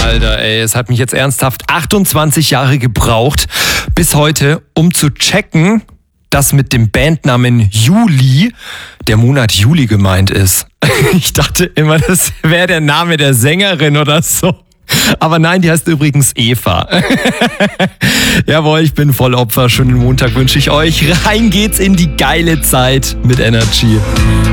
Alter, ey, es hat mich jetzt ernsthaft 28 Jahre gebraucht bis heute, um zu checken, dass mit dem Bandnamen Juli der Monat Juli gemeint ist. Ich dachte immer, das wäre der Name der Sängerin oder so. Aber nein, die heißt übrigens Eva. Jawohl, ich bin voll Opfer. Schönen Montag wünsche ich euch. Rein geht's in die geile Zeit mit Energy.